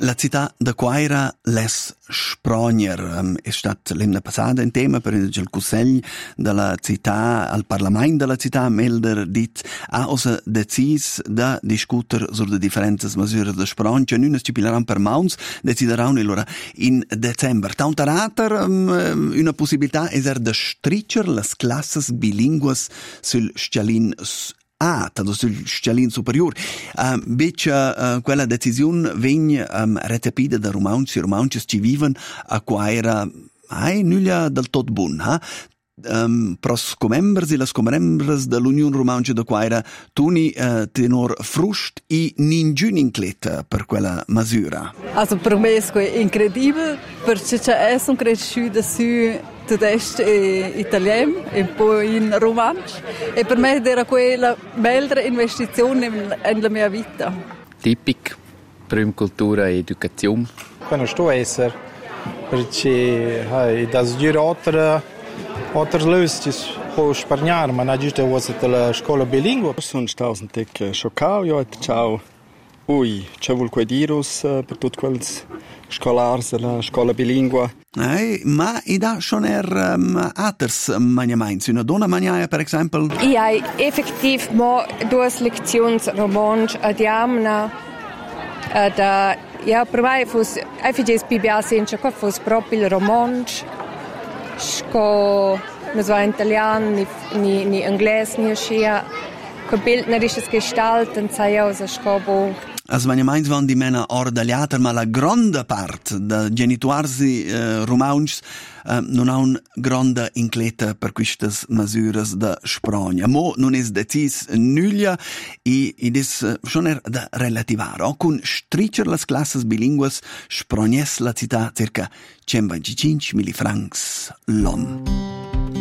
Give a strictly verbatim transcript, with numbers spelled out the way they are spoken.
La città da Quaira les Sprogner um, è stata l'anno passato un tema per il Consiglio della città al Parlamento della città Melder dit ha osa decis da discutere sulle differenti misure di Sprogner. Noi ci pileranno per Mauns, decideranno allora in dicembre. Tanta rater um, una possibilità è di stritcher le classes bilingues sul Scialin Ah, tanto sul Scialin superior. Uh, Becce uh, quella decisione viene um, recepita da romanzi e romanzi ci vivono a Quaira ai nulla del tot bun, ha? Um, pros comembers e las comembers dell'Unione Romancia da Quaira tuni uh, tenor frust e ningun incleta per quella misura. Also per me è incredibile perché c'è un cresciuto su tedesco e italiano e poi in romanzo e per me era quella bella investizione nella mia vita. Tipico, prima cultura e educazione. Quando sto a essere perché hai da sgirare altre lösungen può spargnare, ma non giusto che la scuola bilingue. Sono stato un po' scioccato, io ho detto ciao. Ui, c'è qualche virus per tutti quelli scolari della scuola bilingue. Eh, ma i da schon er um, alters maniaments. Una donna maniaia, per esempio? Io ho effettivamente due lezioni romanze a diamna. Da, ja, per me fosse efficace P B A senza che fosse proprio il romanzo. Sco, non so in italiano, ni, ni, ni inglese, ni scia. Che bildnerisches Gestalten sei aus a scobo. As maniaments van di mena or dall'alter, ma la grande parte da genituarsi uh, romauns uh, non ha un grande incleta per queste misure da Sprogna. Mo non è decis nulla e ed è schon er da relativare. O con stritcher las classes bilingues Sprognes la città circa centoventicinque mila francs l'anno.